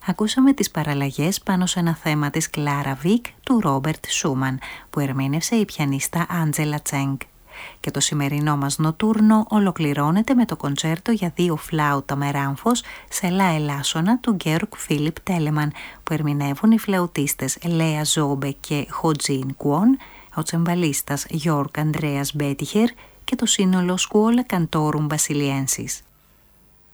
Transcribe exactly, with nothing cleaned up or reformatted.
Ακούσαμε τις παραλλαγές πάνω σε ένα θέμα της Κλάρα Βίκ του Ρόμπερτ Σούμαν, που ερμήνευσε η πιανίστα Άντζελα Τσέγκ. Και το σημερινό μας νοτούρνο ολοκληρώνεται με το κοντσέρτο για δύο φλάουτα με ράμφος σε λα ελάσσονα του Γκέοργκ Φίλιπ Τέλεμαν, που ερμηνεύουν οι φλεουτίστες Λέα Ζόμπε και Χοτζίν Κουόν, ο τσεμπαλίστας Γιώργ Ανδρέας Μπέτιχερ και το σύνολο Σκουόλα Καντόρουμ Βασιλιένσης.